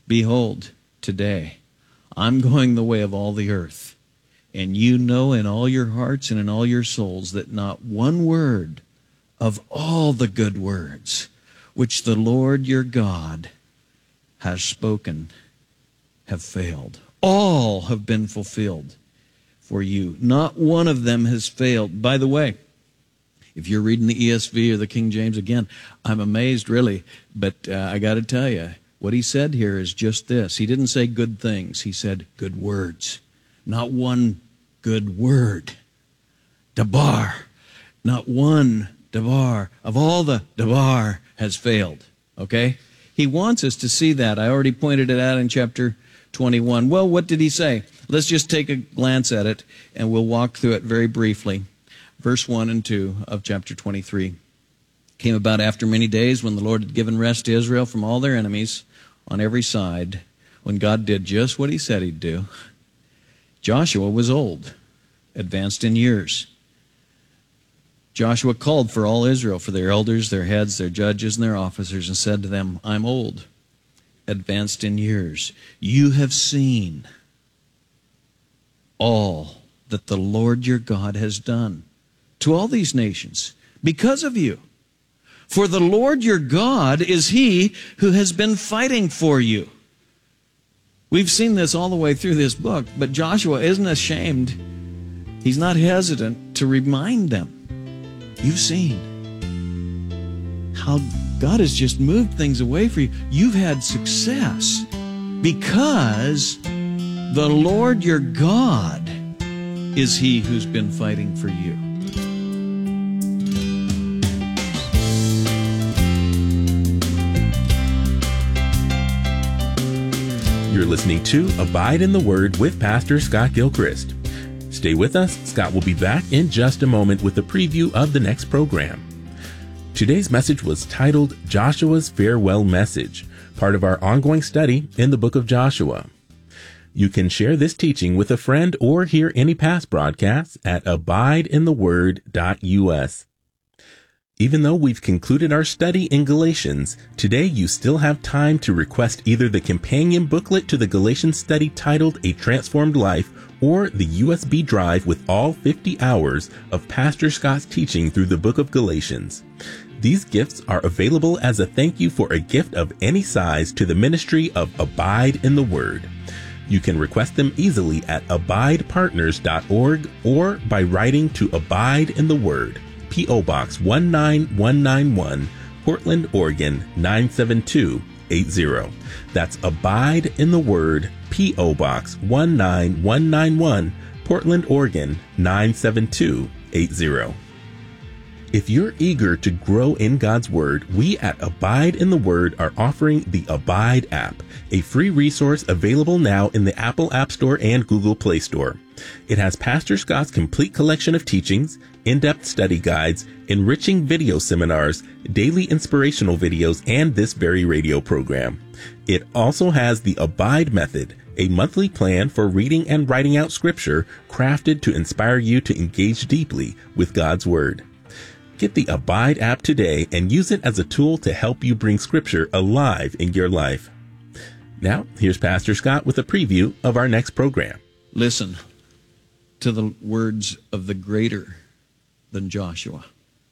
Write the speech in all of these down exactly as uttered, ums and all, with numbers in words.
Behold, today I'm going the way of all the earth, and you know in all your hearts and in all your souls that not one word of all the good words which the Lord your God has spoken have failed. All have been fulfilled for you. Not one of them has failed. By the way, if you're reading the E S V or the King James, again, I'm amazed, really. But uh, I got to tell you, what he said here is just this. He didn't say good things. He said good words. Not one good word. Dabar. Not one dabar. Of all the dabar has failed. Okay? He wants us to see that. I already pointed it out in chapter twenty-one. Well, what did he say? Let's just take a glance at it, and we'll walk through it very briefly. Verse one and two of chapter twenty-three. Came about after many days when the Lord had given rest to Israel from all their enemies on every side, when God did just what he said he'd do. Joshua was old, advanced in years. Joshua called for all Israel, for their elders, their heads, their judges, and their officers, and said to them, I'm old, advanced in years. You have seen all that the Lord your God has done to all these nations because of you. For the Lord your God is he who has been fighting for you. We've seen this all the way through this book, but Joshua isn't ashamed. He's not hesitant to remind them. You've seen how God has just moved things away for you. You've had success because the Lord your God is he who's been fighting for you. You're listening to Abide in the Word with Pastor Scott Gilchrist. Stay with us. Scott will be back in just a moment with a preview of the next program. Today's message was titled Joshua's Farewell Message, part of our ongoing study in the book of Joshua. You can share this teaching with a friend or hear any past broadcasts at abide in the word dot U S. Even though we've concluded our study in Galatians, today you still have time to request either the companion booklet to the Galatians study titled A Transformed Life or the U S B drive with all fifty hours of Pastor Scott's teaching through the book of Galatians. These gifts are available as a thank you for a gift of any size to the ministry of Abide in the Word. You can request them easily at abide partners dot org or by writing to Abide in the Word, P O Box one nine one nine one, Portland, Oregon nine seven two eight zero. That's Abide in the Word, P O Box one nine one nine one, Portland, Oregon nine seven two eight zero. If you're eager to grow in God's Word, we at Abide in the Word are offering the Abide app, a free resource available now in the Apple App Store and Google Play Store. It has Pastor Scott's complete collection of teachings, in-depth study guides, enriching video seminars, daily inspirational videos, and this very radio program. It also has the Abide Method, a monthly plan for reading and writing out Scripture crafted to inspire you to engage deeply with God's Word. Get the Abide app today and use it as a tool to help you bring Scripture alive in your life. Now, here's Pastor Scott with a preview of our next program. Listen to the words of the greater than Joshua.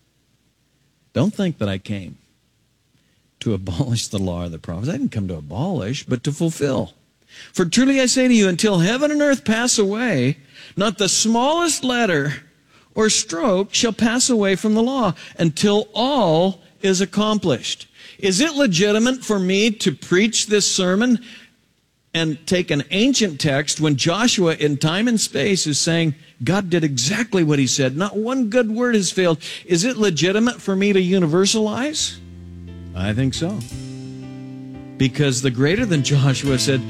Don't think that I came to abolish the law or the prophets. I didn't come to abolish, but to fulfill. For truly I say to you, until heaven and earth pass away, not the smallest letter or stroke shall pass away from the law until all is accomplished. Is it legitimate for me to preach this sermon and take an ancient text when Joshua in time and space is saying God did exactly what he said? Not one good word has failed. Is it legitimate for me to universalize? I think so. Because the greater than Joshua said,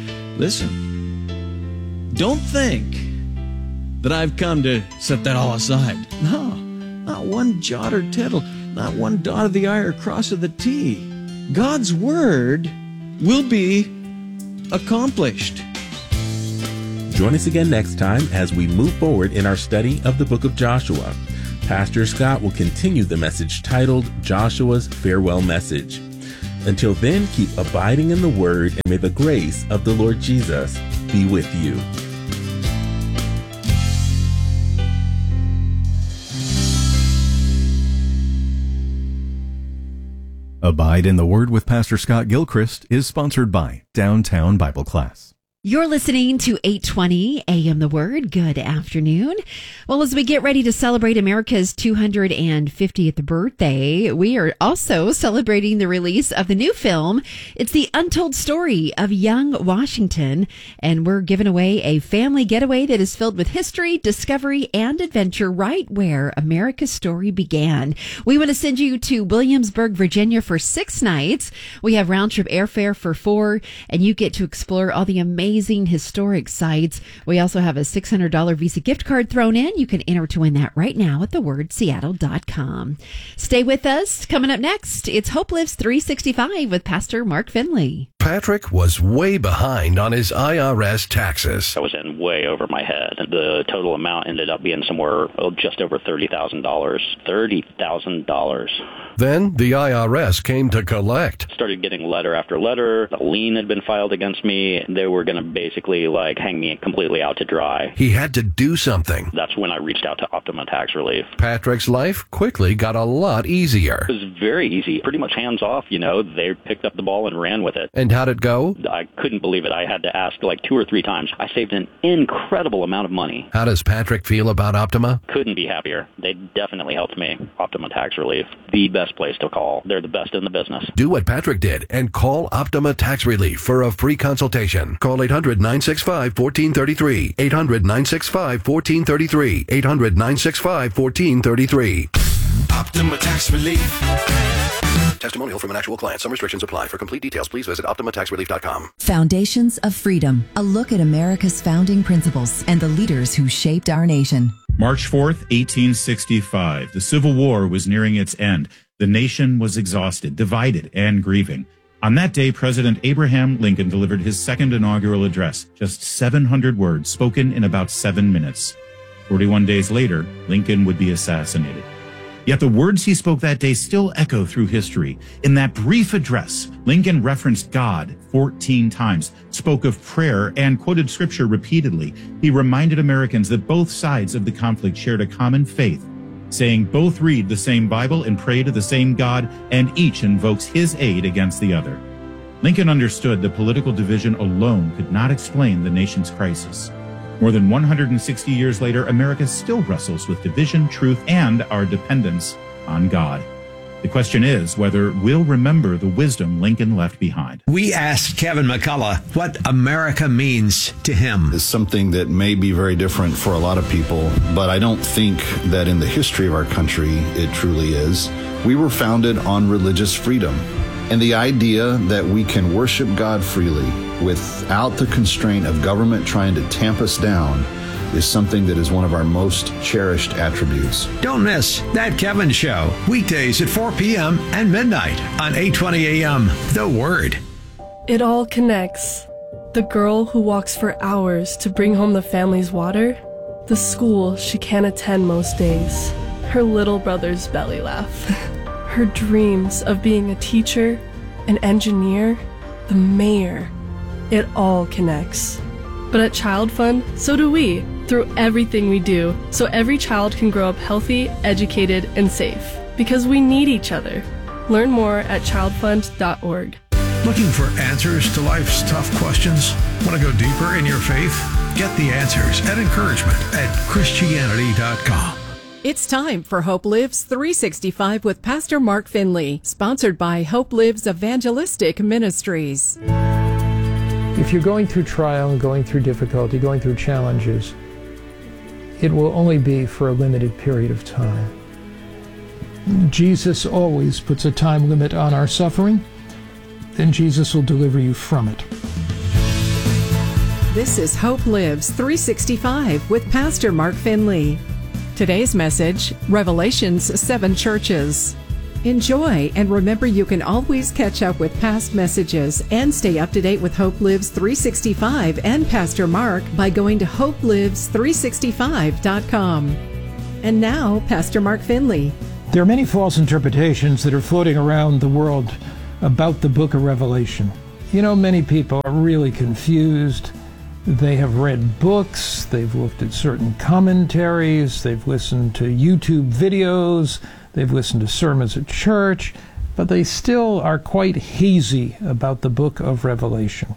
listen, don't think that I've come to set that all aside. No, not one jot or tittle, not one dot of the I or cross of the T. God's word will be accomplished. Join us again next time as we move forward in our study of the book of Joshua. Pastor Scott will continue the message titled Joshua's Farewell Message. Until then, keep abiding in the Word, and may the grace of the Lord Jesus be with you. Abide in the Word with Pastor Scott Gilchrist is sponsored by Downtown Bible Class. You're listening to eight twenty A M The Word. Good afternoon. Well, as we get ready to celebrate America's two hundred fiftieth birthday, we are also celebrating the release of the new film. It's the untold story of young Washington, and we're giving away a family getaway that is filled with history, discovery, and adventure right where America's story began. We want to send you to Williamsburg, Virginia for six nights. We have round-trip airfare for four, and you get to explore all the amazing Amazing historic sites. We also have a six hundred dollars Visa gift card thrown in. You can enter to win that right now at the word seattle dot com. Stay with us. Coming up next, it's Hope Lives three sixty-five with Pastor Mark Finley. Patrick was way behind on his I R S taxes. I was in way over my head. The total amount ended up being somewhere oh, just over thirty thousand dollars. thirty thousand dollars. Then the I R S came to collect. Started getting letter after letter. A lien had been filed against me. They were going to basically like hang me completely out to dry. He had to do something. That's when I reached out to Optima Tax Relief. Patrick's life quickly got a lot easier. It was very easy, pretty much hands off, you know. They picked up the ball and ran with it. And how'd it go? I couldn't believe it. I had to ask like two or three times. I saved an incredible amount of money. How does Patrick feel about Optima? Couldn't be happier. They definitely helped me. Optima Tax Relief, the best place to call. They're the best in the business. Do what Patrick did and call Optima Tax Relief for a free consultation. Call eight hundred, nine six five, one four three three. eight hundred, nine six five, one four three three. eight hundred, nine six five, one four three three. Optima Tax Relief. Testimonial from an actual client. Some restrictions apply. For complete details, please visit optima tax relief dot com. Foundations of Freedom. A look at America's founding principles and the leaders who shaped our nation. March fourth, eighteen sixty-five. The Civil War was nearing its end. The nation was exhausted, divided, and grieving. On that day, President Abraham Lincoln delivered his second inaugural address, just seven hundred words spoken in about seven minutes. forty-one days later, Lincoln would be assassinated. Yet the words he spoke that day still echo through history. In that brief address, Lincoln referenced God fourteen times, spoke of prayer, and quoted scripture repeatedly. He reminded Americans that both sides of the conflict shared a common faith, saying both read the same Bible and pray to the same God, and each invokes his aid against the other. Lincoln understood that political division alone could not explain the nation's crisis. More than one hundred sixty years later, America still wrestles with division, truth, and our dependence on God. The question is whether we'll remember the wisdom Lincoln left behind. We asked Kevin McCullough what America means to him. It's something that may be very different for a lot of people, but I don't think that in the history of our country it truly is. We were founded on religious freedom and the idea that we can worship God freely without the constraint of government trying to tamp us down is something that is one of our most cherished attributes. Don't miss That Kevin Show, weekdays at four p.m. and midnight on eight twenty a.m. The Word. It all connects. The girl who walks for hours to bring home the family's water, the school she can't attend most days, her little brother's belly laugh, her dreams of being a teacher, an engineer, the mayor. It all connects. But at Child Fund, so do we, through everything we do, so every child can grow up healthy, educated, and safe. Because we need each other. Learn more at child fund dot org. Looking for answers to life's tough questions? Want to go deeper in your faith? Get the answers and encouragement at Christianity dot com. It's time for Hope Lives three sixty-five with Pastor Mark Finley, sponsored by Hope Lives Evangelistic Ministries. If you're going through trial and going through difficulty, going through challenges, it will only be for a limited period of time. Jesus always puts a time limit on our suffering, then Jesus will deliver you from it. This is Hope Lives three sixty-five with Pastor Mark Finley. Today's message, Revelation's Seven Churches. Enjoy, and remember you can always catch up with past messages and stay up to date with Hope Lives three sixty-five and Pastor Mark by going to hope lives three sixty-five dot com. And now, Pastor Mark Finley. There are many false interpretations that are floating around the world about the book of Revelation. You know, many people are really confused. They have read books, they've looked at certain commentaries, they've listened to YouTube videos, they've listened to sermons at church, but they still are quite hazy about the book of Revelation.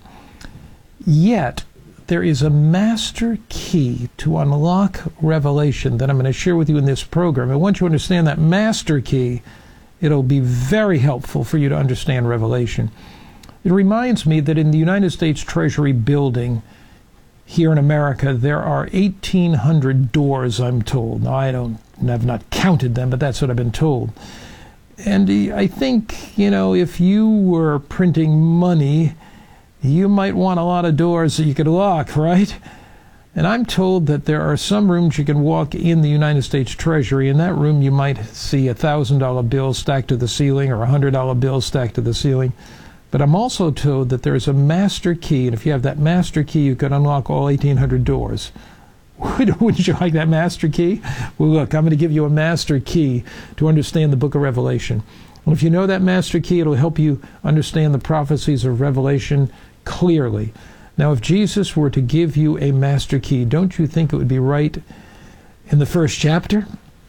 Yet, there is a master key to unlock Revelation that I'm going to share with you in this program. And once you understand that master key, it'll be very helpful for you to understand Revelation. It reminds me that in the United States Treasury building here in America, there are eighteen hundred doors, I'm told. Now, I don't have not counted them, but that's what I've been told. And I think, you know, if you were printing money, you might want a lot of doors that you could lock, right? And I'm told that there are some rooms you can walk in the United States Treasury. In that room, you might see a one thousand dollar bill stacked to the ceiling or a one hundred dollar bill stacked to the ceiling. But I'm also told that there's a master key, and if you have that master key, you could unlock all eighteen hundred doors. Wouldn't you like that master key? Well, look, I'm going to give you a master key to understand the book of Revelation. And if you know that master key, it'll help you understand the prophecies of Revelation clearly. Now, if Jesus were to give you a master key, don't you think it would be right in the first chapter?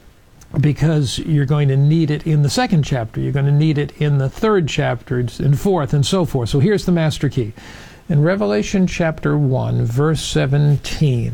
Because you're going to need it in the second chapter. You're going to need it in the third chapter, and fourth, and so forth. So here's the master key. In Revelation chapter one, verse seventeen,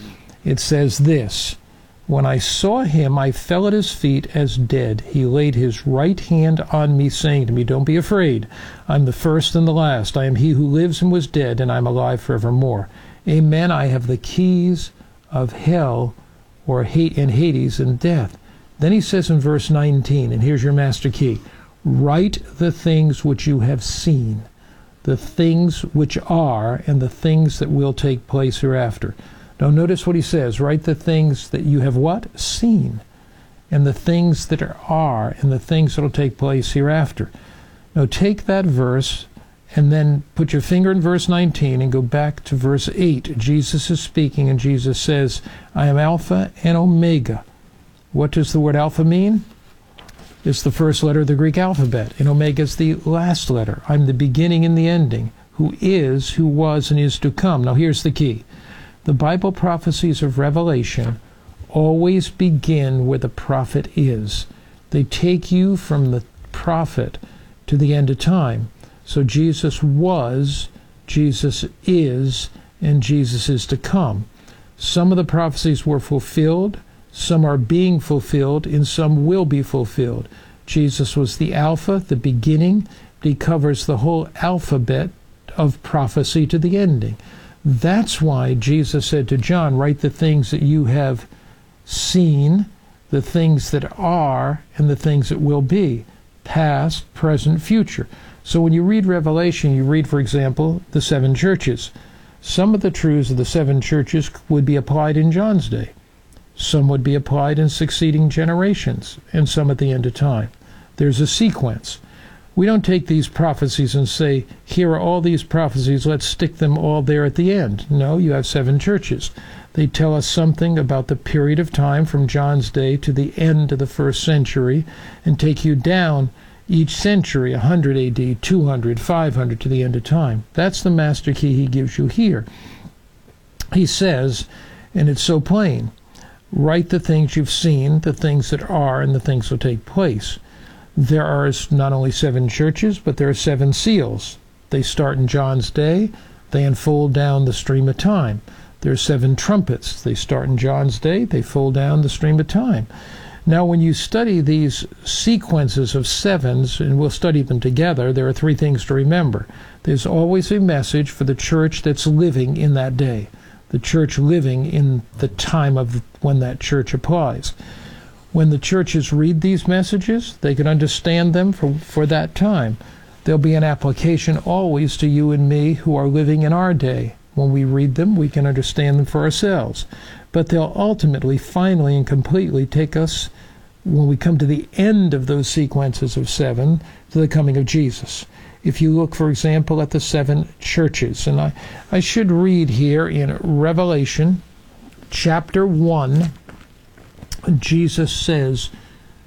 it says this, "When I saw him, I fell at his feet as dead. He laid his right hand on me, saying to me, 'Don't be afraid. I'm the first and the last. I am he who lives and was dead, and I'm alive forevermore. Amen. I have the keys of hell or hate and Hades and death.'" Then he says in verse nineteen, and here's your master key, "Write the things which you have seen, the things which are, and the things that will take place hereafter." Now notice what he says, write the things that you have what? Seen, and the things that are, and the things that will take place hereafter. Now take that verse, and then put your finger in verse nineteen, and go back to verse eight. Jesus is speaking, and Jesus says, "I am Alpha and Omega." What does the word alpha mean? It's the first letter of the Greek alphabet, and omega is the last letter. I'm the beginning and the ending, who is, who was, and is to come. Now here's the key. The Bible prophecies of Revelation always begin where the prophet is. They take you from the prophet to the end of time. So Jesus was, Jesus is, and Jesus is to come. Some of the prophecies were fulfilled, some are being fulfilled, and some will be fulfilled. Jesus was the Alpha, the beginning. He covers the whole alphabet of prophecy to the ending. That's why Jesus said to John, write the things that you have seen, the things that are, and the things that will be, past, present, future. So when you read Revelation, you read, for example, the seven churches. Some of the truths of the seven churches would be applied in John's day. Some would be applied in succeeding generations, and some at the end of time. There's a sequence. We don't take these prophecies and say, here are all these prophecies, let's stick them all there at the end. No, you have seven churches. They tell us something about the period of time from John's day to the end of the first century, and take you down each century, one hundred A D, two hundred, five hundred, to the end of time. That's the master key he gives you here. He says, and it's so plain, write the things you've seen, the things that are, and the things that will take place. There are not only seven churches, but there are seven seals. They start in John's day. They unfold down the stream of time. There are seven trumpets. They start in John's day. They fold down the stream of time. Now, when you study these sequences of sevens, and we'll study them together, there are three things to remember. There's always a message for the church that's living in that day, the church living in the time of when that church applies. When the churches read these messages, they can understand them for, for that time. There'll be an application always to you and me who are living in our day. When we read them, we can understand them for ourselves. But they'll ultimately, finally, and completely take us, when we come to the end of those sequences of seven, to the coming of Jesus. If you look, for example, at the seven churches, and I, I should read here in Revelation chapter one, Jesus says,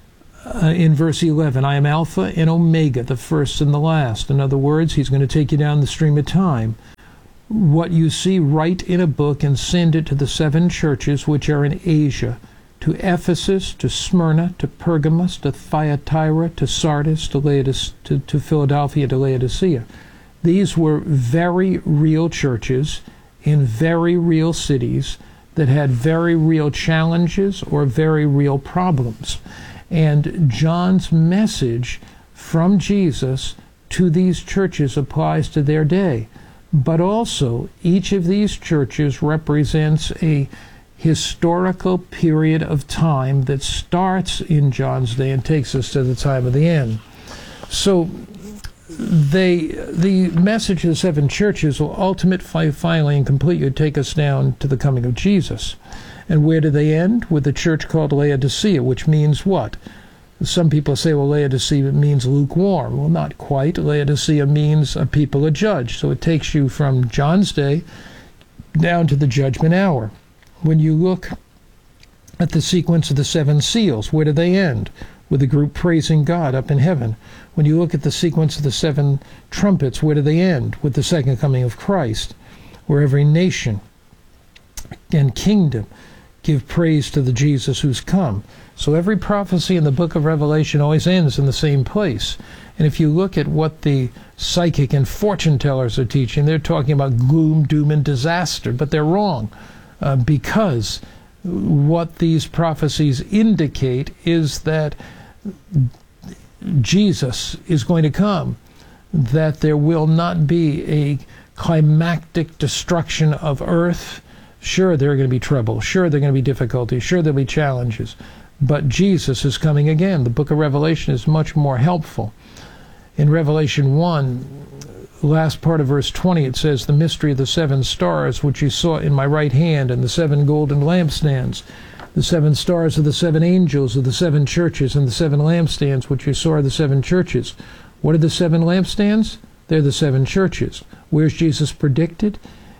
uh, in verse eleven, I am Alpha and Omega, the first and the last. In other words, he's going to take you down the stream of time. What you see, write in a book and send it to the seven churches which are in Asia, to Ephesus, to Smyrna, to Pergamos, to Thyatira, to Sardis, to, Laodice- to, to Philadelphia, to Laodicea. These were very real churches in very real cities that had very real challenges or very real problems. And John's message from Jesus to these churches applies to their day. But also, each of these churches represents a historical period of time that starts in John's day and takes us to the time of the end. So they, the message of the seven churches will ultimately, finally, and completely take us down to the coming of Jesus. And where do they end? With the church called Laodicea, which means what? Some people say, well, Laodicea means lukewarm. Well, not quite. Laodicea means a people adjudged. So it takes you from John's day down to the judgment hour. When you look at the sequence of the seven seals, where do they end? With the group praising God up in heaven. When you look at the sequence of the seven trumpets, where do they end? With the second coming of Christ, where every nation and kingdom give praise to the Jesus who's come. So every prophecy in the book of Revelation always ends in the same place. And if you look at what the psychic and fortune tellers are teaching, they're talking about gloom, doom, and disaster, but they're wrong. Uh, because what these prophecies indicate is that Jesus is going to come, that there will not be a climactic destruction of earth. Sure, there are going to be trouble. Sure, there are going to be difficulties. Sure, there'll be challenges. But Jesus is coming again. The book of Revelation is much more helpful. In Revelation one, last part of verse twenty, it says, the mystery of the seven stars, which you saw in my right hand, and the seven golden lampstands. The seven stars are the seven angels of the seven churches, and the seven lampstands, which you saw are the seven churches. What are the seven lampstands? They're the seven churches. Where's Jesus predicted?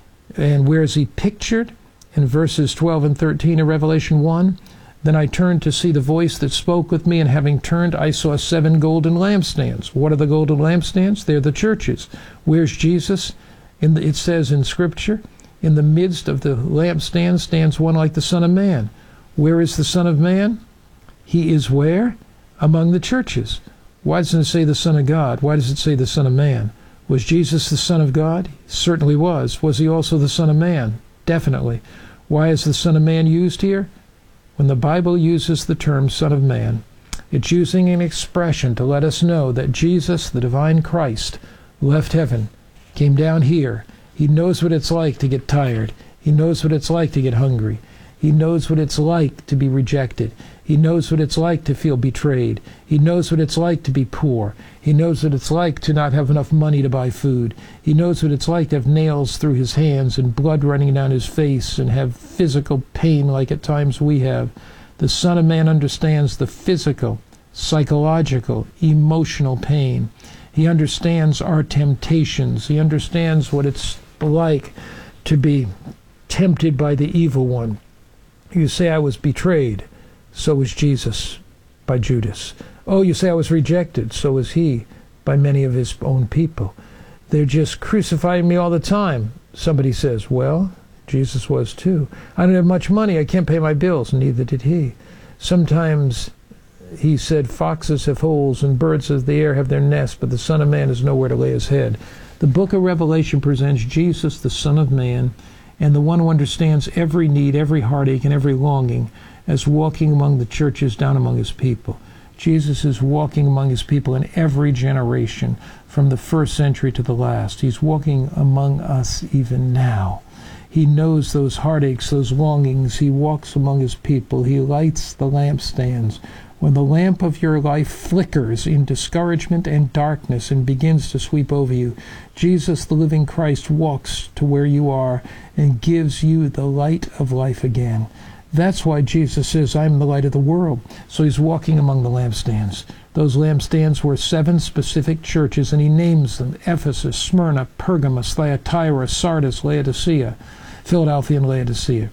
And where is he pictured? In verses twelve and thirteen of Revelation one. Then I turned to see the voice that spoke with me, and having turned, I saw seven golden lampstands. What are the golden lampstands? They're the churches. Where's Jesus? In the, it says in Scripture, in the midst of the lampstands stands one like the Son of Man. Where is the Son of Man? He is where? Among the churches. Why doesn't it say the Son of God? Why does it say the Son of Man? Was Jesus the Son of God? He certainly was. Was he also the Son of Man? Definitely. Why is the Son of Man used here? When the Bible uses the term Son of Man, it's using an expression to let us know that Jesus, the divine Christ, left heaven, came down here. He knows what it's like to get tired. He knows what it's like to get hungry. He knows what it's like to be rejected. He knows what it's like to feel betrayed. He knows what it's like to be poor. He knows what it's like to not have enough money to buy food. He knows what it's like to have nails through his hands and blood running down his face and have physical pain like at times we have. The Son of Man understands the physical, psychological, emotional pain. He understands our temptations. He understands what it's like to be tempted by the evil one. You say, I was betrayed. So was Jesus by Judas. Oh, you say I was rejected. So was he by many of his own people. They're just crucifying me all the time. Somebody says, well, Jesus was too. I don't have much money. I can't pay my bills. Neither did he. Sometimes he said, foxes have holes and birds of the air have their nests, but the Son of Man has nowhere to lay his head. The book of Revelation presents Jesus, the Son of Man, and the one who understands every need, every heartache, and every longing, as walking among the churches down among his people. Jesus is walking among his people in every generation, from the first century to the last. He's walking among us even now. He knows those heartaches, those longings. He walks among his people. He lights the lampstands. When the lamp of your life flickers in discouragement and darkness and begins to sweep over you, Jesus, the living Christ, walks to where you are and gives you the light of life again. That's why Jesus says, I'm the light of the world. So he's walking among the lampstands. Those lampstands were seven specific churches, and he names them: Ephesus, Smyrna, Pergamos, Thyatira, Sardis, Laodicea, Philadelphia, and Laodicea.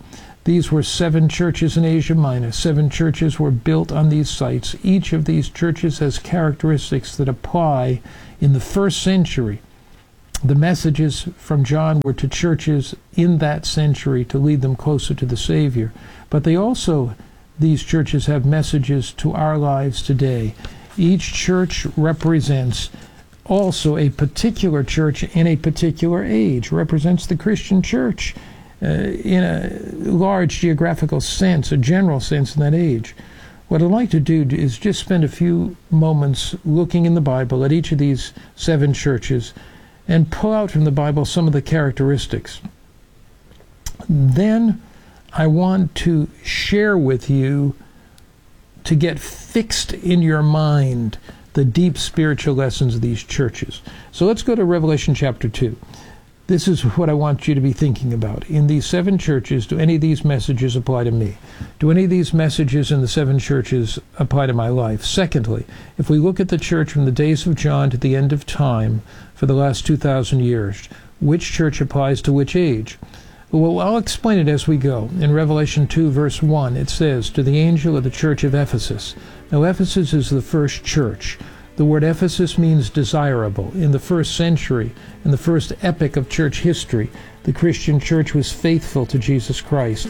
These were seven churches in Asia Minor. Seven churches were built on these sites. Each of these churches has characteristics that apply in the first century. The messages from John were to churches in that century to lead them closer to the Savior. But they also, these churches have messages to our lives today. Each church represents also a particular church in a particular age, represents the Christian church uh, in a large geographical sense, a general sense in that age. What I'd like to do is just spend a few moments looking in the Bible at each of these seven churches and pull out from the Bible some of the characteristics. Then I want to share with you, to get fixed in your mind, the deep spiritual lessons of these churches. So let's go to Revelation chapter two. This is what I want you to be thinking about. In these seven churches, do any of these messages apply to me? Do any of these messages in the seven churches apply to my life? Secondly, if we look at the church from the days of John to the end of time for the last two thousand years, which church applies to which age? Well, I'll explain it as we go. In Revelation two, verse one, it says, "To the angel of the church of Ephesus." Now, Ephesus is the first church. The word Ephesus means desirable. In the first century, in the first epoch of church history, the Christian church was faithful to Jesus Christ.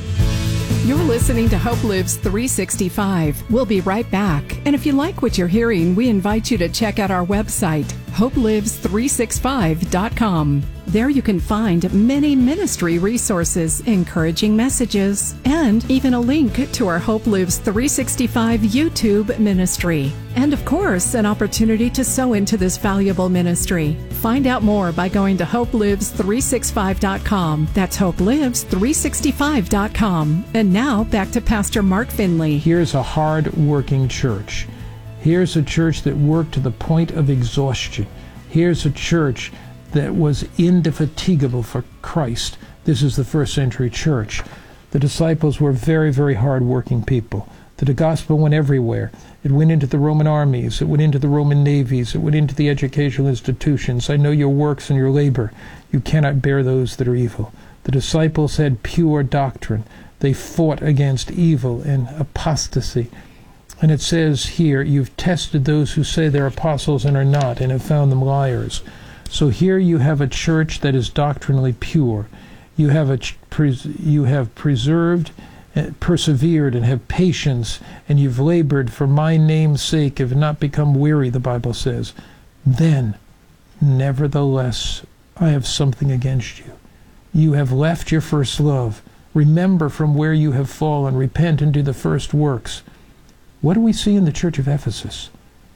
You're listening to Hope Lives three sixty-five. We'll be right back. And if you like what you're hearing, we invite you to check out our website, hope lives three sixty-five dot com. There you can find many ministry resources, encouraging messages, and even a link to our Hope Lives three sixty-five YouTube ministry. And of course, an opportunity to sow into this valuable ministry. Find out more by going to hope lives three sixty-five dot com. That's hope lives three sixty-five dot com. And now, back to Pastor Mark Finley. Here's a hard-working church. Here's a church that worked to the point of exhaustion. Here's a church that was indefatigable for Christ. This is the first century church. The disciples were very, very hard-working people. The gospel went everywhere. It went into the Roman armies. It went into the Roman navies. It went into the educational institutions. I know your works and your labor. You cannot bear those that are evil. The disciples had pure doctrine. They fought against evil and apostasy. And it says here, you've tested those who say they're apostles and are not, and have found them liars. So here you have a church that is doctrinally pure. You have a you have preserved, persevered, and have patience, and you've labored for my name's sake, have not become weary, the Bible says. Then, nevertheless, I have something against you. You have left your first love. Remember from where you have fallen. Repent and do the first works. What do we see in the church of Ephesus?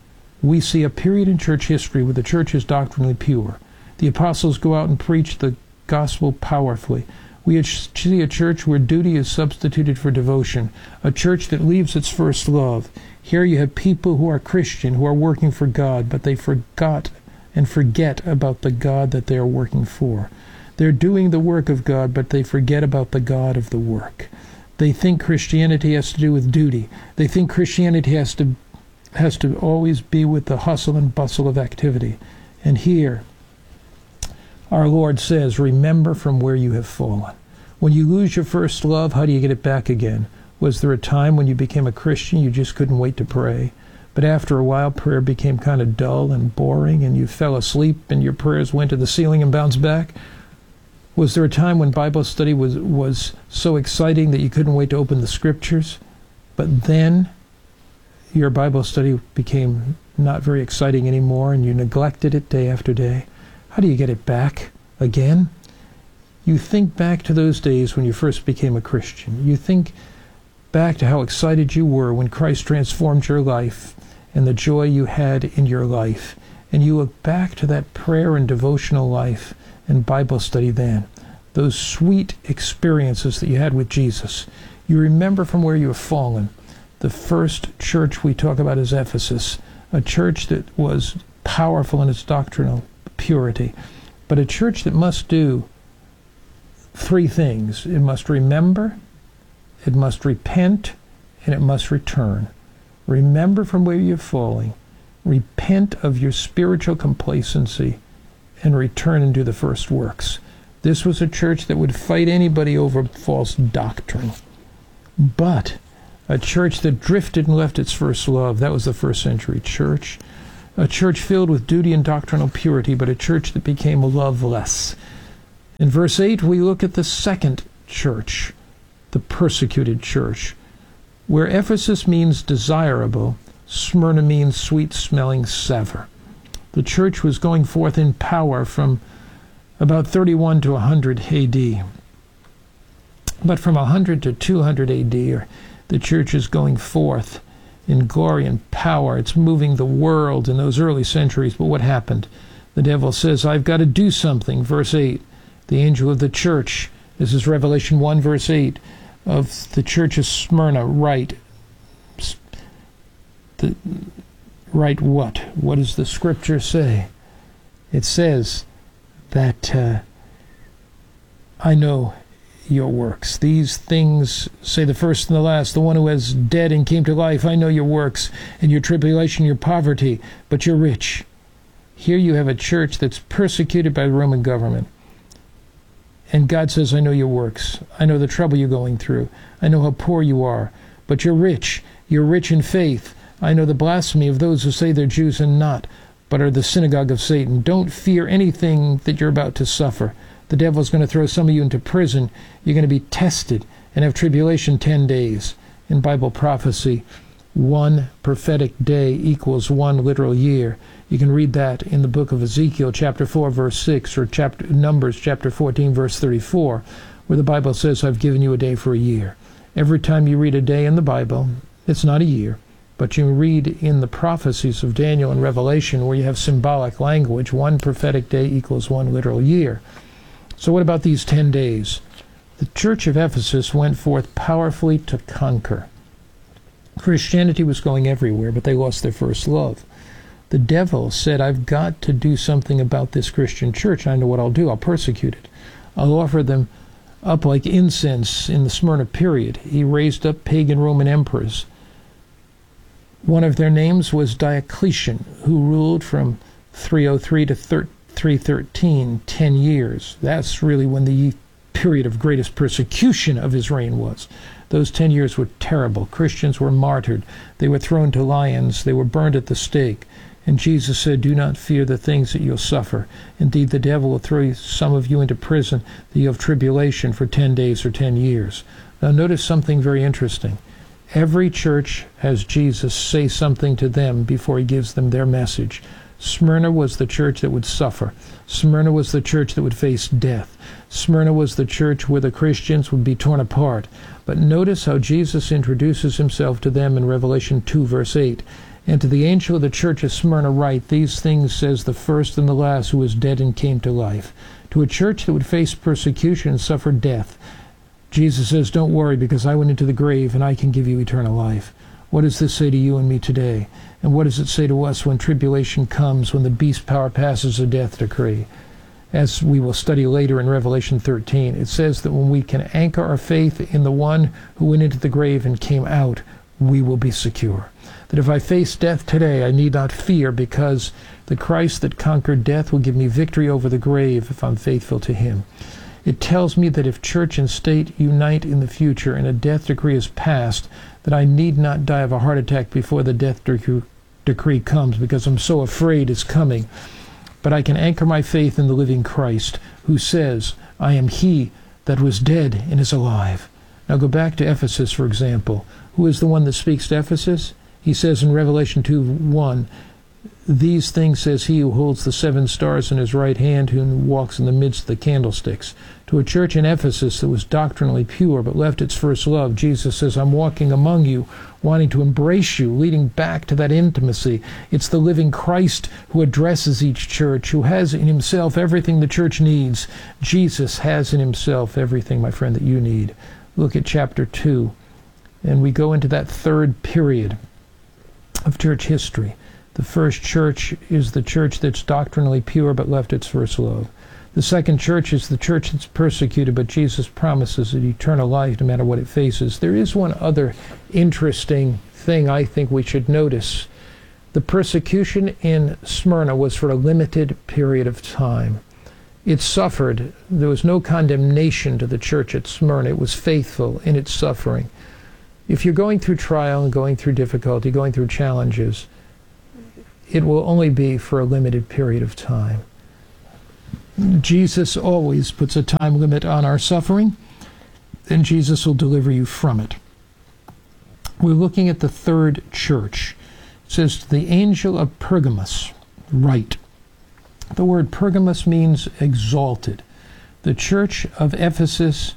We see a period in church history where the church is doctrinally pure. The apostles go out and preach the gospel powerfully. We see a church where duty is substituted for devotion, a church that leaves its first love. Here you have people who are Christian, who are working for God, but they forgot and forget about the God that they are working for. They're doing the work of God, but they forget about the God of the work. They think Christianity has to do with duty. They think Christianity has to has to always be with the hustle and bustle of activity. And here, our Lord says, remember from where you have fallen. When you lose your first love, how do you get it back again? Was there a time when you became a Christian you just couldn't wait to pray? But after a while, prayer became kind of dull and boring, and you fell asleep, and your prayers went to the ceiling and bounced back? Was there a time when Bible study was, was so exciting that you couldn't wait to open the Scriptures? But then your Bible study became not very exciting anymore, and you neglected it day after day. How do you get it back again? You think back to those days when you first became a Christian. You think back to how excited you were when Christ transformed your life and the joy you had in your life. And you look back to that prayer and devotional life and Bible study then, those sweet experiences that you had with Jesus. You remember from where you have fallen. The first church we talk about is Ephesus, a church that was powerful in its doctrinal purity, but a church that must do three things. It must remember, it must repent, and it must return. Remember from where you're falling, repent of your spiritual complacency, and return and do the first works. This was a church that would fight anybody over false doctrine. But a church that drifted and left its first love, that was the first century church. A church filled with duty and doctrinal purity, but a church that became loveless. In verse eight, we look at the second church, the persecuted church. Where Ephesus means desirable, Smyrna means sweet-smelling savour. The church was going forth in power from about thirty-one to one hundred A D. But from one hundred to two hundred A D, the church is going forth in glory and power. It's moving the world in those early centuries. But what happened? The devil says, I've got to do something. Verse eight, the angel of the church, this is Revelation one, verse eight, of the church of Smyrna, write. The, write what? What does the scripture say? It says that uh, I know your works. These things, say the first and the last, the one who was dead and came to life. I know your works and your tribulation, your poverty, but you're rich. Here you have a church that's persecuted by the Roman government. And God says, I know your works. I know the trouble you're going through. I know how poor you are, but you're rich. You're rich in faith. I know the blasphemy of those who say they're Jews and not, but are the synagogue of Satan. Don't fear anything that you're about to suffer. The devil's going to throw some of you into prison. You're going to be tested and have tribulation ten days. In Bible prophecy, one prophetic day equals one literal year. You can read that in the book of Ezekiel, chapter four, verse six, or chapter Numbers, chapter fourteen, verse thirty-four, where the Bible says, I've given you a day for a year. Every time you read a day in the Bible, it's not a year, but you read in the prophecies of Daniel and Revelation where you have symbolic language, one prophetic day equals one literal year. So what about these ten days? The church of Ephesus went forth powerfully to conquer. Christianity was going everywhere, but they lost their first love. The devil said, I've got to do something about this Christian church. I know what I'll do. I'll persecute it. I'll offer them up like incense in the Smyrna period. He raised up pagan Roman emperors. One of their names was Diocletian, who ruled from three oh three to three thirteen, ten years. That's really when the period of greatest persecution of his reign was. Those ten years were terrible. Christians were martyred. They were thrown to lions. They were burned at the stake. And Jesus said, do not fear the things that you'll suffer. Indeed, the devil will throw some of you into prison, that you have tribulation for ten days or ten years. Now notice something very interesting. Every church has Jesus say something to them before he gives them their message. Smyrna was the church that would suffer. Smyrna was the church that would face death. Smyrna was the church where the Christians would be torn apart. But notice how Jesus introduces himself to them in Revelation two, verse eight. And to the angel of the church of Smyrna write, these things says the first and the last who was dead and came to life. To a church that would face persecution and suffer death, Jesus says, don't worry, because I went into the grave and I can give you eternal life. What does this say to you and me today? And what does it say to us when tribulation comes, when the beast power passes a death decree? As we will study later in Revelation thirteen, it says that when we can anchor our faith in the one who went into the grave and came out, we will be secure. That if I face death today, I need not fear, because the Christ that conquered death will give me victory over the grave if I'm faithful to him. It tells me that if church and state unite in the future and a death decree is passed, that I need not die of a heart attack before the death dec- decree comes, because I'm so afraid it's coming. But I can anchor my faith in the living Christ, who says, I am he that was dead and is alive. Now go back to Ephesus, for example. Who is the one that speaks to Ephesus? He says in Revelation two one, these things says he who holds the seven stars in his right hand, who walks in the midst of the candlesticks. To a church in Ephesus that was doctrinally pure but left its first love, Jesus says, I'm walking among you, wanting to embrace you, leading back to that intimacy. It's the living Christ who addresses each church, who has in himself everything the church needs. Jesus has in himself everything, my friend, that you need. Look at chapter two, and we go into that third period of church history. The first church is the church that's doctrinally pure but left its first love. The second church is the church that's persecuted, but Jesus promises it eternal life no matter what it faces. There is one other interesting thing I think we should notice. The persecution in Smyrna was for a limited period of time. It suffered. There was no condemnation to the church at Smyrna. It was faithful in its suffering. If you're going through trial and going through difficulty, going through challenges, it will only be for a limited period of time. Jesus always puts a time limit on our suffering, and Jesus will deliver you from it. We're looking at the third church. It says, to the angel of Pergamos, write. The word Pergamos means exalted. The church of Ephesus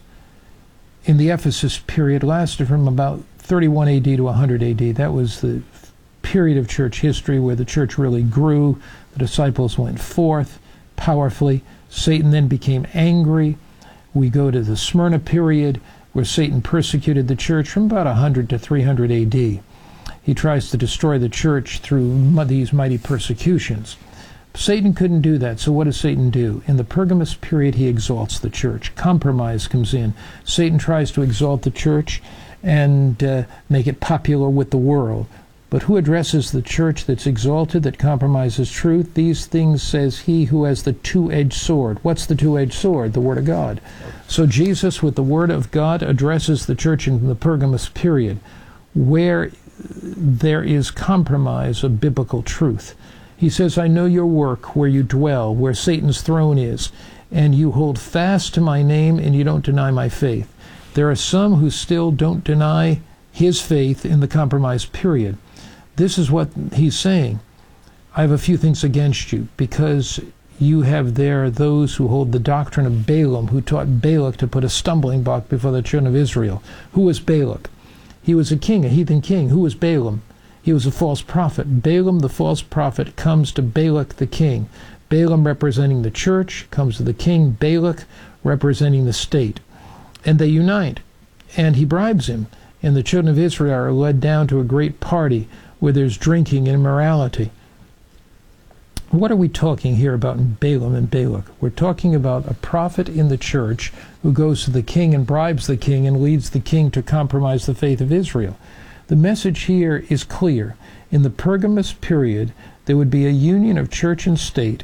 in the Ephesus period lasted from about thirty-one A D to one hundred A D. That was the period of church history where the church really grew. The disciples went forth powerfully. Satan then became angry. We go to the Smyrna period where Satan persecuted the church from about one hundred to three hundred A D. He tries to destroy the church through these mighty persecutions. Satan couldn't do that, so what does Satan do? In the Pergamos period, he exalts the church. Compromise comes in. Satan tries to exalt the church and uh, make it popular with the world. But who addresses the church that's exalted, that compromises truth? These things says he who has the two-edged sword. What's the two-edged sword? The Word of God. So Jesus, with the Word of God, addresses the church in the Pergamos period, where there is compromise of biblical truth. He says, I know your work, where you dwell, where Satan's throne is, and you hold fast to my name, and you don't deny my faith. There are some who still don't deny his faith in the compromise period. This is what he's saying. I have a few things against you, because you have there those who hold the doctrine of Balaam, who taught Balak to put a stumbling block before the children of Israel. Who was Balak? He was a king, a heathen king. Who was Balaam? He was a false prophet. Balaam, the false prophet, comes to Balak, the king. Balaam, representing the church, comes to the king. Balak, representing the state. And they unite. And he bribes him. And the children of Israel are led down to a great party where there's drinking and immorality. What are we talking here about in Balaam and Balak? We're talking about a prophet in the church who goes to the king and bribes the king and leads the king to compromise the faith of Israel. The message here is clear. In the Pergamos period, there would be a union of church and state,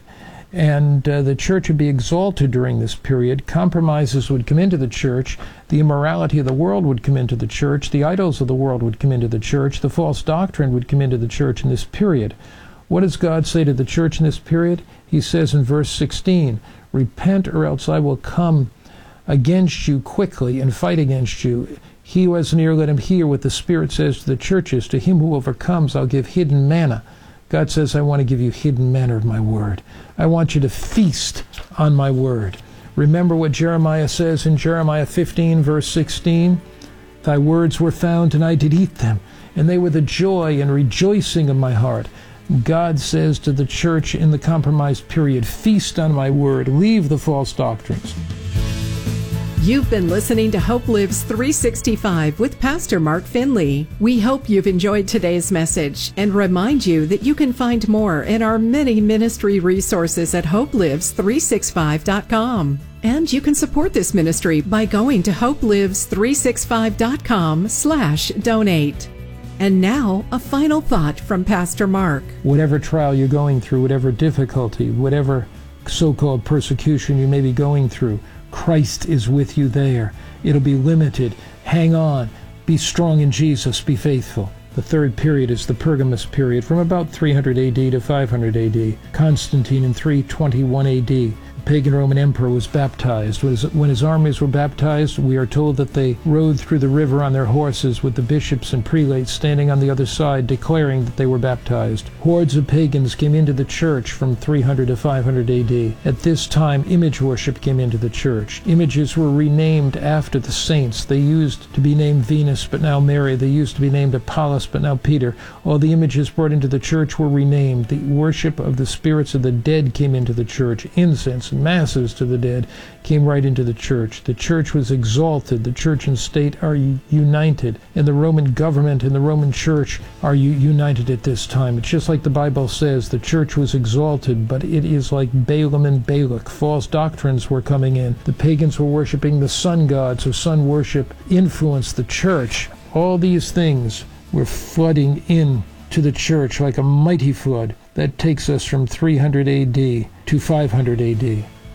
and uh, the church would be exalted during this period. Compromises would come into the church. The immorality of the world would come into the church. The idols of the world would come into the church. The false doctrine would come into the church in this period. What does God say to the church in this period? He says in verse sixteen, repent or else I will come against you quickly and fight against you. He who has an ear, let him hear what the Spirit says to the churches. To him who overcomes, I'll give hidden manna. God says, I want to give you hidden manna of my word. I want you to feast on my word. Remember what Jeremiah says in Jeremiah fifteen, verse sixteen? Thy words were found, and I did eat them, and they were the joy and rejoicing of my heart. God says to the church in the compromised period, feast on my word, leave the false doctrines. You've been listening to Hope Lives three sixty-five with Pastor Mark Finley. We hope you've enjoyed today's message and remind you that you can find more in our many ministry resources at hope lives three sixty-five dot com. And you can support this ministry by going to hope lives three sixty-five dot com slash donate. And now, a final thought from Pastor Mark. Whatever trial you're going through, whatever difficulty, whatever so-called persecution you may be going through, Christ is with you there. It'll be limited. Hang on. Be strong in Jesus. Be faithful. The third period is the Pergamos period from about three hundred A D to five hundred A D. Constantine in three twenty-one A D. The pagan Roman emperor was baptized. When his, when his armies were baptized, we are told that they rode through the river on their horses with the bishops and prelates standing on the other side declaring that they were baptized. Hordes of pagans came into the church from three hundred to five hundred A D. At this time, image worship came into the church. Images were renamed after the saints. They used to be named Venus, but now Mary. They used to be named Apollos, but now Peter. All the images brought into the church were renamed. The worship of the spirits of the dead came into the church. Incense and masses to the dead came right into the church. The church was exalted. The church and state are united. And the Roman government and the Roman church are united at this time. It's just like the Bible says, the church was exalted, but it is like Balaam and Balak. False doctrines were coming in. The pagans were worshiping the sun god, so sun worship influenced the church. All these things were flooding in to the church like a mighty flood that takes us from three hundred A D to five hundred A D.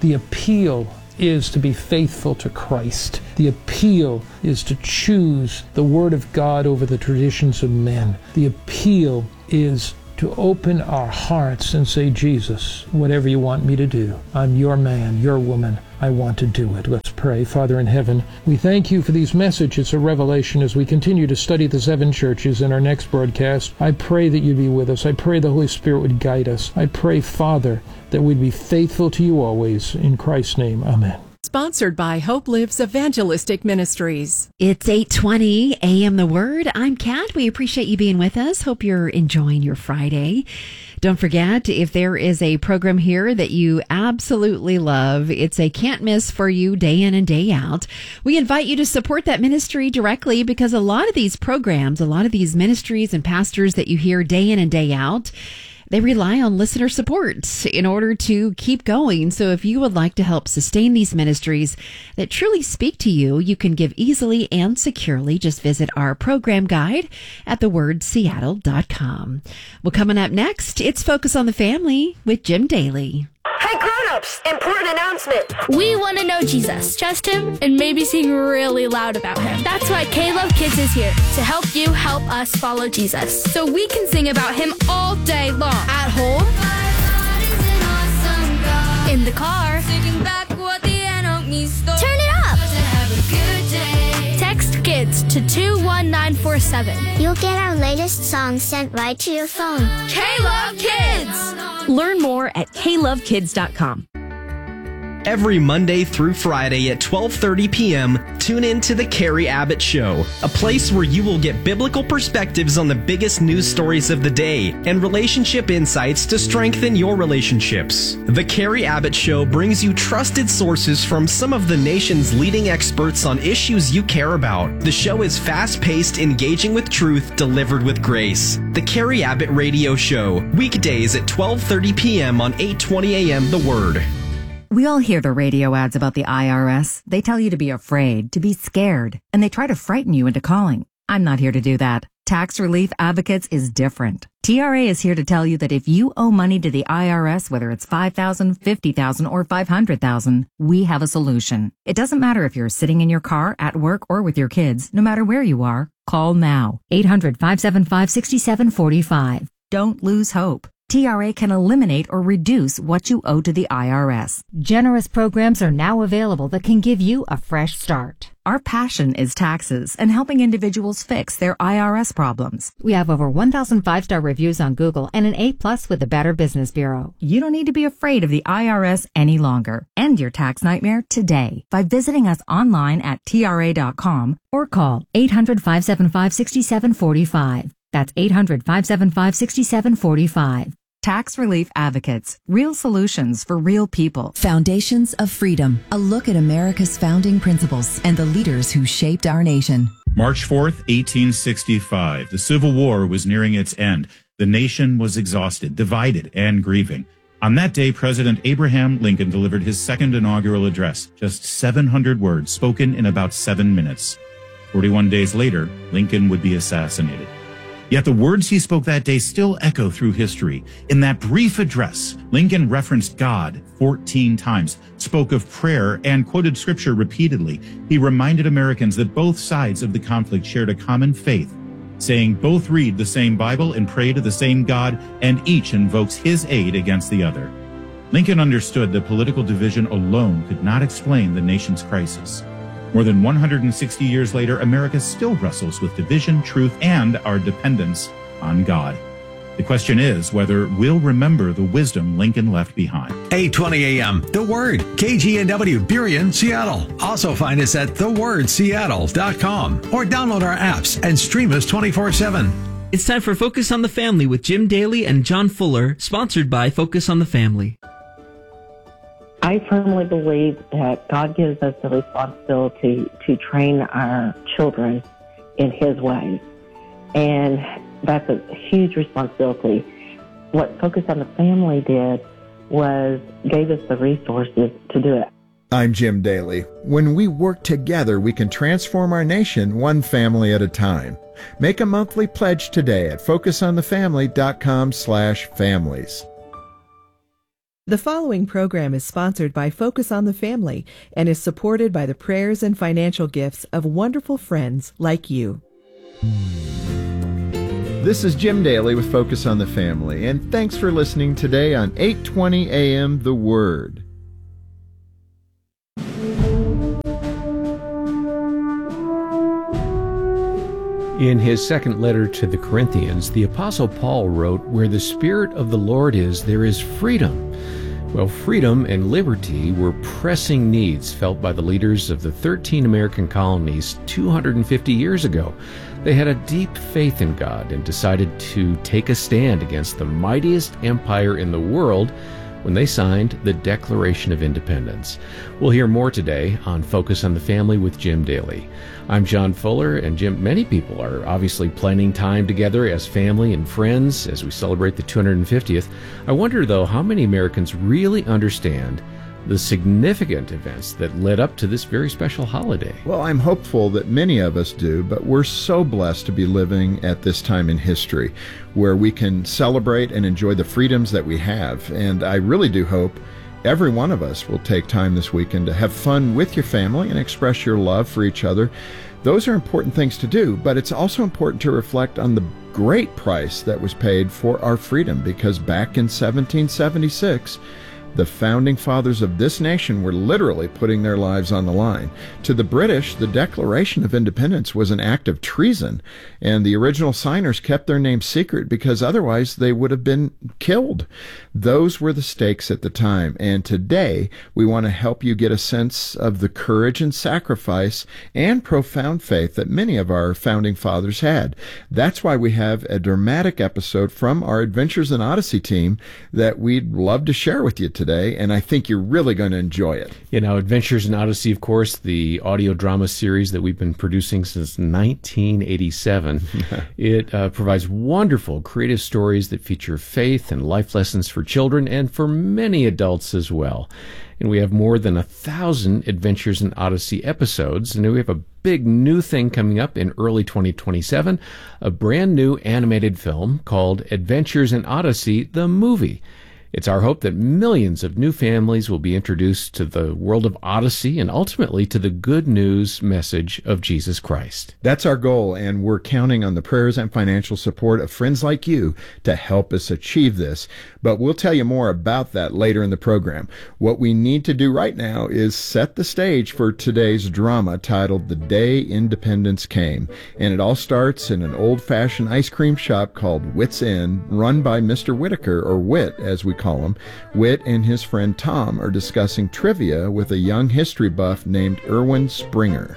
The appeal is to be faithful to Christ. The appeal is to choose the Word of God over the traditions of men. The appeal is to open our hearts and say, Jesus, whatever you want me to do, I'm your man, your woman. I want to do it. Let's pray. Father in heaven, we thank you for these messages of revelation as we continue to study the seven churches in our next broadcast. I pray that you'd be with us. I pray the Holy Spirit would guide us. I pray, Father, that we'd be faithful to you always. In Christ's name, amen. Sponsored by Hope Lives Evangelistic Ministries. It's eight twenty A M The Word. I'm Kat. We appreciate you being with us. Hope you're enjoying your Friday. Don't forget, if there is a program here that you absolutely love, it's a can't miss for you day in and day out. We invite you to support that ministry directly because a lot of these programs, a lot of these ministries and pastors that you hear day in and day out, they rely on listener support in order to keep going. So if you would like to help sustain these ministries that truly speak to you, you can give easily and securely. Just visit our program guide at the word seattle dot com. Well, coming up next, it's Focus on the Family with Jim Daly. Hey grown-ups, important announcement. We want to know Jesus, trust him, and maybe sing really loud about him. That's why K-Love Kids is here to help you help us follow Jesus. So we can sing about him all day long. At home, awesome in the car, back what the turn it up. Text KIDS to two one nine four seven. You'll get our latest songs sent right to your phone. K-Love Kids! Learn more at k love kids dot com. Every Monday through Friday at twelve thirty p.m., tune in to The Carrie Abbott Show, a place where you will get biblical perspectives on the biggest news stories of the day and relationship insights to strengthen your relationships. The Carrie Abbott Show brings you trusted sources from some of the nation's leading experts on issues you care about. The show is fast-paced, engaging with truth, delivered with grace. The Carrie Abbott Radio Show, weekdays at twelve thirty p.m. on eight twenty a.m. The Word. We all hear the radio ads about the I R S. They tell you to be afraid, to be scared, and they try to frighten you into calling. I'm not here to do that. Tax Relief Advocates is different. T R A is here to tell you that if you owe money to the I R S, whether it's five thousand dollars, fifty thousand dollars, or five hundred thousand dollars, we have a solution. It doesn't matter if you're sitting in your car, at work, or with your kids. No matter where you are, call now. eight hundred, five seven five, six seven four five. Don't lose hope. T R A can eliminate or reduce what you owe to the I R S. Generous programs are now available that can give you a fresh start. Our passion is taxes and helping individuals fix their I R S problems. We have over one thousand five-star reviews on Google and an A plus with the Better Business Bureau. You don't need to be afraid of the I R S any longer. End your tax nightmare today by visiting us online at T R A dot com or call eight hundred, five seven five, six seven four five. That's eight hundred, five seven five, six seven four five. Tax Relief Advocates. Real solutions for real people. Foundations of Freedom. A look at America's founding principles and the leaders who shaped our nation. March fourth, eighteen sixty-five. The Civil War was nearing its end. The nation was exhausted, divided, and grieving. On that day, President Abraham Lincoln delivered his second inaugural address, just seven hundred words spoken in about seven minutes. forty-one days later, Lincoln would be assassinated. Yet the words he spoke that day still echo through history. In that brief address, Lincoln referenced God fourteen times, spoke of prayer, and quoted scripture repeatedly. He reminded Americans that both sides of the conflict shared a common faith, saying both read the same Bible and pray to the same God, and each invokes his aid against the other. Lincoln understood that political division alone could not explain the nation's crisis. More than one hundred sixty years later, America still wrestles with division, truth, and our dependence on God. The question is whether we'll remember the wisdom Lincoln left behind. eight twenty a.m. The Word, K G N W, Burien, Seattle. Also find us at the word seattle dot com or download our apps and stream us twenty-four seven. It's time for Focus on the Family with Jim Daly and John Fuller, sponsored by Focus on the Family. I firmly believe that God gives us the responsibility to train our children in His ways. And that's a huge responsibility. What Focus on the Family did was gave us the resources to do it. I'm Jim Daly. When we work together, we can transform our nation one family at a time. Make a monthly pledge today at focus on the family dot com slash families. The following program is sponsored by Focus on the Family and is supported by the prayers and financial gifts of wonderful friends like you. This is Jim Daly with Focus on the Family, and thanks for listening today on eight twenty A M The Word. In his second letter to the Corinthians, the Apostle Paul wrote, "Where the Spirit of the Lord is, there is freedom." Well, freedom and liberty were pressing needs felt by the leaders of the thirteen American colonies two hundred fifty years ago. They had a deep faith in God and decided to take a stand against the mightiest empire in the world when they signed the Declaration of Independence. We'll hear more today on Focus on the Family with Jim Daly. I'm John Fuller, and Jim, many people are obviously planning time together as family and friends as we celebrate the two hundred fiftieth. I wonder, though, how many Americans really understand the significant events that led up to this very special holiday. Well, I'm hopeful that many of us do, but we're so blessed to be living at this time in history where we can celebrate and enjoy the freedoms that we have. And I really do hope every one of us will take time this weekend to have fun with your family and express your love for each other. Those are important things to do, but it's also important to reflect on the great price that was paid for our freedom, because back in seventeen seventy-six, the founding fathers of this nation were literally putting their lives on the line. To the British, the Declaration of Independence was an act of treason, and the original signers kept their names secret because otherwise they would have been killed. Those were the stakes at the time, and today we want to help you get a sense of the courage and sacrifice and profound faith that many of our founding fathers had. That's why we have a dramatic episode from our Adventures in Odyssey team that we'd love to share with you today. today, and I think you're really going to enjoy it. You know, Adventures in Odyssey, of course, the audio drama series that we've been producing since nineteen eighty-seven. It uh, provides wonderful creative stories that feature faith and life lessons for children and for many adults as well. And we have more than a thousand Adventures in Odyssey episodes, and we have a big new thing coming up in early twenty twenty-seven, a brand new animated film called Adventures in Odyssey, the movie. It's our hope that millions of new families will be introduced to the world of Odyssey and ultimately to the good news message of Jesus Christ. That's our goal, and we're counting on the prayers and financial support of friends like you to help us achieve this. But we'll tell you more about that later in the program. What we need to do right now is set the stage for today's drama titled The Day Independence Came. And it all starts in an old-fashioned ice cream shop called Wit's End, run by Mister Whitaker, or Wit as we call him. Wit and his friend Tom are discussing trivia with a young history buff named Erwin Springer.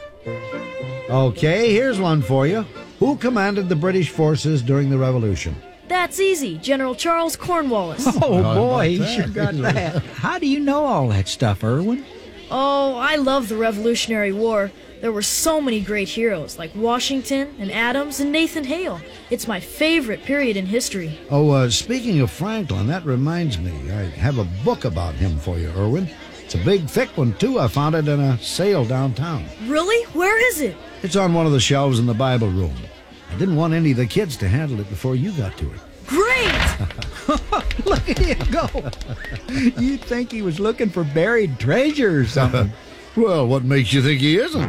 Okay, here's one for you. Who commanded the British forces during the Revolution? That's easy. General Charles Cornwallis. Oh, boy, he sure got that. How do you know all that stuff, Erwin? Oh, I love the Revolutionary War. There were so many great heroes, like Washington and Adams and Nathan Hale. It's my favorite period in history. Oh, uh, speaking of Franklin, that reminds me. I have a book about him for you, Erwin. It's a big, thick one, too. I found it in a sale downtown. Really? Where is it? It's on one of the shelves in the Bible room. I didn't want any of the kids to handle it before you got to it. Great! Look at him go. You'd think he was looking for buried treasure or something. Well, what makes you think he isn't?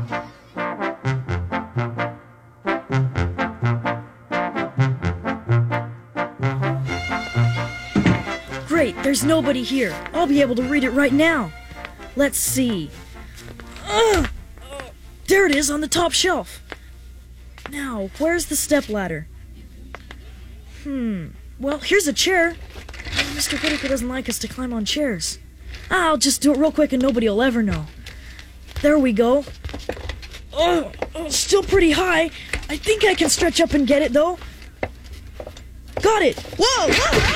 Great, there's nobody here. I'll be able to read it right now. Let's see. Ugh! Oh, there it is on the top shelf. Now, where's the stepladder? Hmm, well, here's a chair. Mister Whitaker doesn't like us to climb on chairs. I'll just do it real quick and nobody will ever know. There we go. Oh, oh, still pretty high. I think I can stretch up and get it, though. Got it. Whoa! Whoa!